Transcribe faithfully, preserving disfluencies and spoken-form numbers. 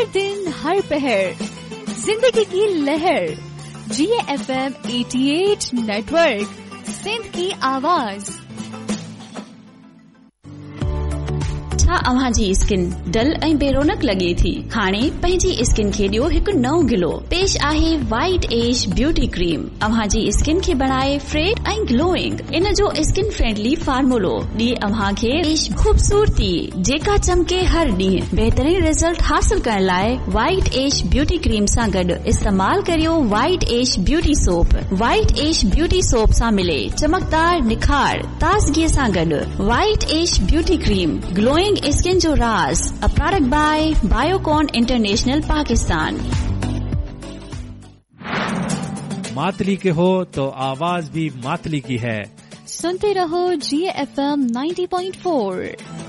हर दिन हर पहर जिंदगी की लहर। जी एफ एम अठासी नेटवर्क, सिंध की आवाज। छा अव्हां जी स्किन डल ऐं बेरोनक लगे थी? हाणे पंहिंजी स्किन खे ॾियो हिकु नओं गिलो। पेश आहे वाइट एज ब्यूटी क्रीम। अव्हां जी स्किन खे बणाए फ्रेश ऐं ग्लोइंग। इन जो स्किन फ्रेंडली फार्मूलो ॾिए अव्हां खे खूबसूरती जेका चमके हर ॾींहुं। बहितरीन रिजल्ट हासिल करण लाइ वाइट एज ब्यूटी क्रीम सां गॾु इस्तेमाल करियो white as beauty soap. White as beauty soap सां मिले चमकदार निखार ताज़गीअ सां गॾु। White as beauty cream, glowing skin जो राज। A product bye Biocon international Pakistan. Matali के हो तो आवाज भी मातली की है। सुनते रहो जी F M ninety point four.